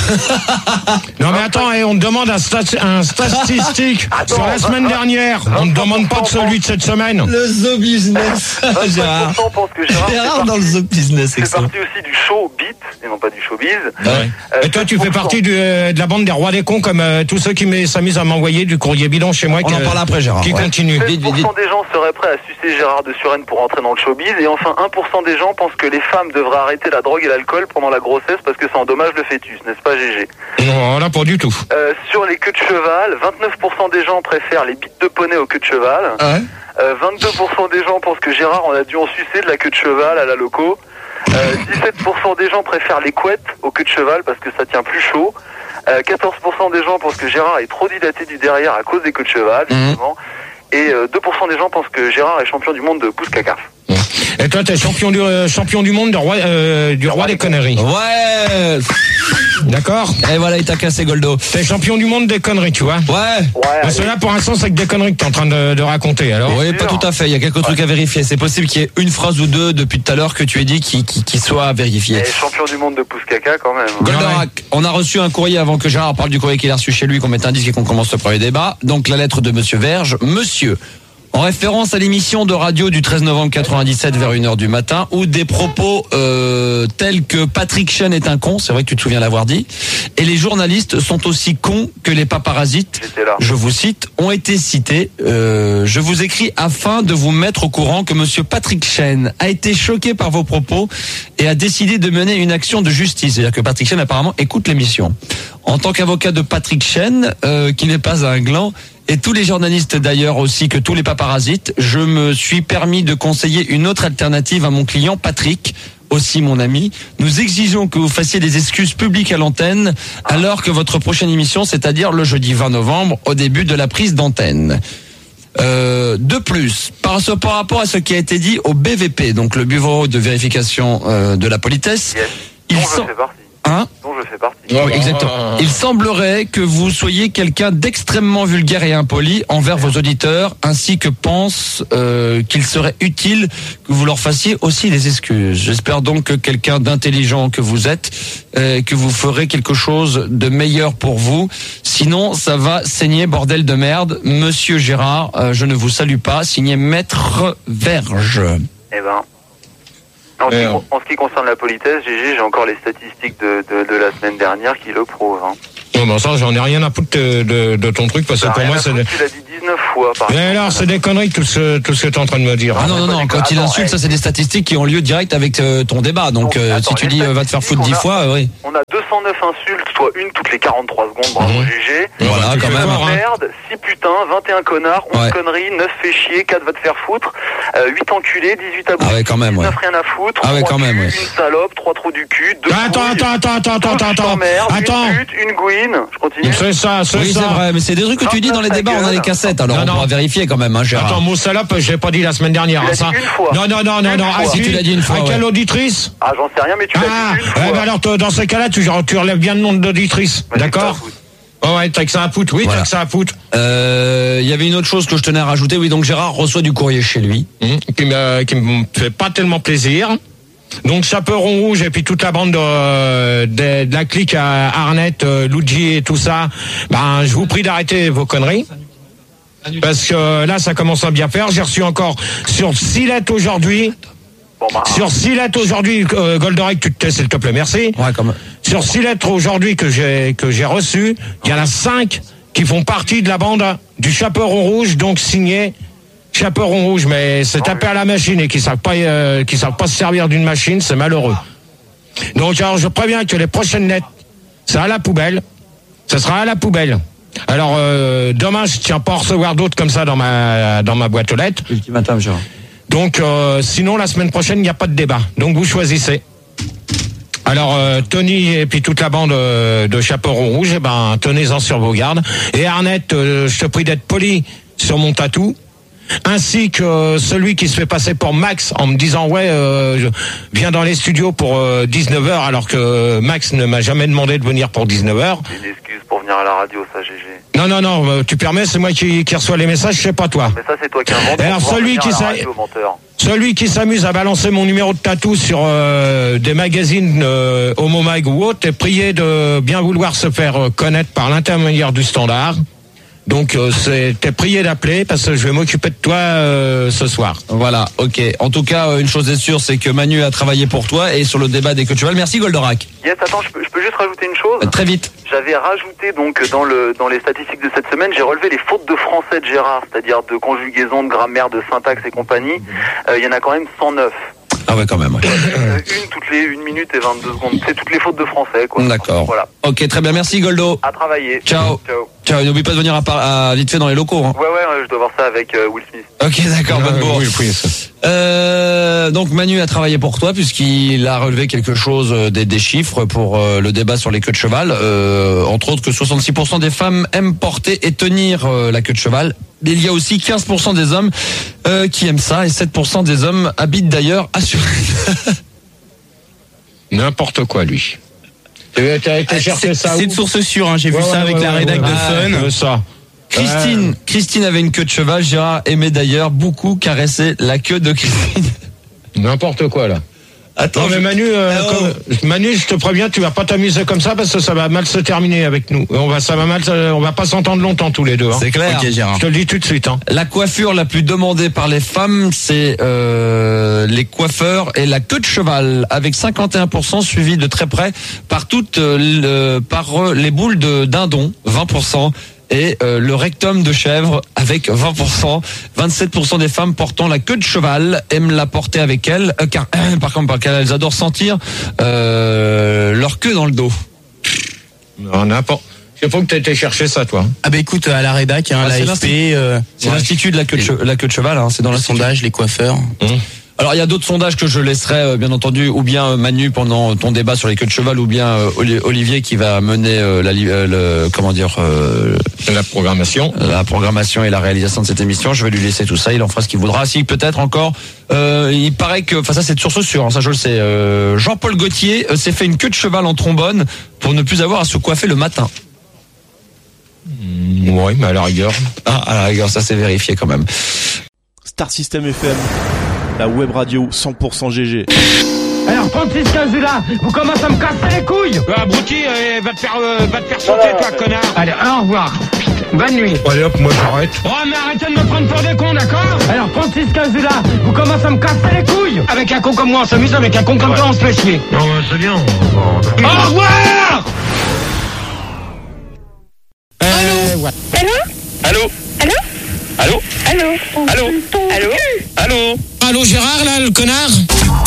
Non mais attends, on te demande un statistique sur la semaine dernière. On ne demande pas de celui de cette semaine.
Le zoo business.
Gérard pense que
Gérard dans le zoo business.
C'est parti aussi du show beat et non pas du showbiz.
Ouais. Et toi tu fais partie de la bande des rois des cons comme tous ceux qui s'amusent à m'envoyer du courrier bidon chez moi.
On en parle après Gérard.
Qui continue.
16% des gens seraient prêts à sucer Gérard de Suresnes pour entrer dans le showbiz. Et enfin 1% des gens pensent que les femmes devraient arrêter la drogue et l'alcool pendant la grossesse parce que ça endommage le fœtus, n'est-ce pas GG?
Non, là pas du tout.
Sur les queues de cheval, 29% des gens préfèrent les bites de poney aux queues de cheval. 22% des gens pensent que Gérard en a dû en sucer de la queue de cheval à la loco. 17% des gens préfèrent les couettes aux queues de cheval parce que ça tient plus chaud. 14% des gens pensent que Gérard est trop dilaté du derrière à cause des queues de cheval, justement. Et 2% des gens pensent que Gérard est champion du monde de pouce caca.
Et toi, t'es champion du monde du roi des conneries.
Ouais.
D'accord.
Et voilà, il t'a cassé Goldo.
T'es champion du monde des conneries, tu vois.
Ouais.
Parce que là, pour l'instant, c'est que des conneries que t'es en train de raconter. Alors.
Oui, pas tout à fait. Il y a quelques trucs à vérifier. C'est possible qu'il y ait une phrase ou deux depuis tout à l'heure que tu aies dit qui soit vérifiée.
Et champion du monde de pouce caca quand même.
Goldorak, on a reçu un courrier avant que Gérard parle du courrier qu'il a reçu chez lui, qu'on mette un disque et qu'on commence le premier débat. Donc la lettre de monsieur Verge. Monsieur, en référence à l'émission de radio du 13 novembre 97 vers 1h du matin, où des propos tels que Patrick Chen est un con, c'est vrai que tu te souviens l'avoir dit, et les journalistes sont aussi cons que les paparasites, je vous cite, ont été cités. Je vous écris afin de vous mettre au courant que monsieur Patrick Chen a été choqué par vos propos et a décidé de mener une action de justice. C'est-à-dire que Patrick Chen apparemment écoute l'émission. En tant qu'avocat de Patrick Chen, qui n'est pas un gland, et tous les journalistes d'ailleurs aussi que tous les paparasites, je me suis permis de conseiller une autre alternative à mon client Patrick, aussi mon ami. Nous exigeons que vous fassiez des excuses publiques à l'antenne alors que votre prochaine émission, c'est-à-dire le jeudi 20 novembre, au début de la prise d'antenne. De plus, par rapport à ce qui a été dit au BVP, donc le Bureau de vérification de la politesse,
Dont je fais partie.
Hein ?
Dont je fais fait partie.
Oui, exactement. Il semblerait que vous soyez quelqu'un d'extrêmement vulgaire et impoli envers vos auditeurs, ainsi que pense qu'il serait utile que vous leur fassiez aussi des excuses. J'espère donc que quelqu'un d'intelligent que vous êtes, que vous ferez quelque chose de meilleur pour vous. Sinon, ça va saigner, bordel de merde. Monsieur Gérard, je ne vous salue pas. Signé Maître Verge.
Eh ben... En ce qui concerne la politesse, Gégé, j'ai encore les statistiques de la semaine dernière qui le prouvent. Hein.
Non, mais ça, j'en ai rien à foutre de ton truc, parce que pour moi, c'est...
Tu l'as dit 19 fois, par exemple.
Mais alors, c'est des conneries, tout ce que t'es en train de me dire.
Ah non, quand il insulte, ça, c'est des statistiques qui ont lieu direct avec ton débat. Donc, si tu dis va te faire foutre 10 fois, oui.
On a 209 insultes, soit une toutes les 43 secondes, bravo Gégé.
Voilà, quand même.
Merde, 6 putains, 21 connards, 11 conneries, 9 fait chier, 4 va te faire foutre, 8 enculés, 18 abonnés, 19 rien à foutre, 3
quand même,
une salope, 3 trous du cul, 2
Attends,
une pute, une gouine, je continue.
C'est ça.
Oui, c'est vrai, mais c'est des trucs que tu dis dans les débats, on a les cassettes, alors on pourra vérifier quand même, hein, Gérard.
Attends, mon salope, j'ai pas dit la semaine dernière.
Tu l'as dit une fois.
Non.
Si tu l'as dit une fois.
À quelle auditrice?
Ah, j'en sais rien, mais tu l'as dit une fois.
Ben alors, dans ce cas-là, tu relèves bien le nom d'auditrice, d'accord? Oh ouais, t'as que ça à foutre, oui, t'as que ça à foutre.
Il y avait une autre chose que je tenais à rajouter, oui, donc Gérard reçoit du courrier chez lui.
Qui me fait pas tellement plaisir. Donc Chaperon Rouge et puis toute la bande de la clique à Arnett, Luigi et tout ça, ben je vous prie d'arrêter vos conneries. Parce que là ça commence à bien faire. J'ai reçu encore sur 6 lettres aujourd'hui. Sur 6 lettres aujourd'hui, Goldorak, tu te tais s'il te plaît, merci.
Ouais, quand même.
Sur 6 lettres aujourd'hui que j'ai reçues, il y en a 5 qui font partie de la bande du Chaperon Rouge, donc signé Chaperon Rouge, mais c'est tapé à la machine et qui savent pas se servir d'une machine, c'est malheureux. Donc alors je préviens que les prochaines lettres, c'est à la poubelle. Ça sera à la poubelle. Alors demain je tiens pas à recevoir d'autres comme ça dans ma boîte aux lettres.
Ultimatum, Gérard.
Donc sinon la semaine prochaine il n'y a pas de débat. Donc vous choisissez. Alors Tony et puis toute la bande de Chaperon Rouge, eh ben tenez-en sur vos gardes. Et Arnett, je te prie d'être poli sur mon tatou. Ainsi que celui qui se fait passer pour Max en me disant je viens dans les studios pour 19h alors que Max ne m'a jamais demandé de venir pour 19h.
C'est une excuse pour venir à la radio, ça, Gégé.
Non, tu permets, c'est moi qui reçois les messages, c'est pas toi.
Mais ça, c'est toi qui invente.
Alors celui qui s'amuse à balancer mon numéro de tatou sur des magazines Homo Mag ou autre est prié de bien vouloir se faire connaître par l'intermédiaire du Standard. Donc t'es prié d'appeler parce que je vais m'occuper de toi ce soir.
Voilà, ok. En tout cas, une chose est sûre, c'est que Manu a travaillé pour toi et sur le débat des Coachevals. Merci Goldorak.
Yes, attends, je peux juste rajouter une chose.
Très vite.
J'avais rajouté donc dans les statistiques de cette semaine, j'ai relevé les fautes de français de Gérard, c'est-à-dire de conjugaison, de grammaire, de syntaxe et compagnie. Il y en a quand même 109.
Ah ouais, quand même. Ouais.
Une toutes les 1 minute et 22 secondes. C'est toutes les fautes de français, quoi.
D'accord.
Voilà.
Ok, très bien. Merci Goldo.
À travailler.
Ciao. N'oublie pas de venir à vite fait dans les locaux. Hein.
Ouais, je dois voir ça avec Will Smith.
Ok, d'accord, bonne bourre. Donc Manu a travaillé pour toi puisqu'il a relevé quelque chose des chiffres pour le débat sur les queues de cheval. Entre autres que 66% des femmes aiment porter et tenir la queue de cheval. Mais il y a aussi 15% des hommes qui aiment ça et 7% des hommes habitent d'ailleurs assurés.
N'importe quoi, lui.
C'est de source sûre, hein. J'ai vu ça avec la rédac de Fun.
Ça.
Christine avait une queue de cheval. Gérard aimait d'ailleurs beaucoup caresser la queue de Christine.
N'importe quoi, là.
Attends,
non, mais Manu, Manu, je te préviens, tu vas pas t'amuser comme ça parce que ça va mal se terminer avec nous. On va pas s'entendre longtemps tous les deux. Hein.
C'est clair.
Okay, Gérard. Je te le dis tout de suite. Hein.
La coiffure la plus demandée par les femmes, c'est les coiffeurs et la queue de cheval, avec 51%, suivi de très près par par les boules de dindon, 20%. Et le rectum de chèvre avec 20%. 27% des femmes portant la queue de cheval aiment la porter avec elles, car par contre elles adorent sentir leur queue dans le dos.
Non, n'importe. Il faut que tu aies été chercher ça, toi.
Ah bah écoute, à la rédac, l'AFP...
c'est l'institut de la queue de cheval, hein, c'est dans le
sondage, les coiffeurs.
Alors il y a d'autres sondages que je laisserai bien entendu, ou bien Manu pendant ton débat sur les queues de cheval, ou bien Olivier qui va mener la programmation et la réalisation de cette émission. Je vais lui laisser tout ça, il en fera ce qu'il voudra. Si peut-être encore, il paraît que, enfin ça c'est de source sûre, ça je le sais. Jean-Paul Gaultier s'est fait une queue de cheval en trombone pour ne plus avoir à se coiffer le matin.
Oui, mais à la rigueur.
Ah, à la rigueur, ça c'est vérifié quand même.
Star System FM, la web radio 100% GG.
Alors, Francis Cazula, vous commencez à me casser les couilles. Abruti, va te faire sauter, toi, connard. Allez, au revoir. Bonne nuit. Allez hop, moi j'arrête. Oh, mais arrêtez de me prendre pour des cons, d'accord? Alors, Francis Cazula, vous commencez à me casser les couilles. Avec un con comme moi, on s'amuse, avec un con comme toi, on se fait chier. Non, c'est bien. Au revoir.
Allô?
Allô?
Allô?
Allô?
Allô?
Allô?
Allô?
Allô?
Allô, Gérard, là, le connard?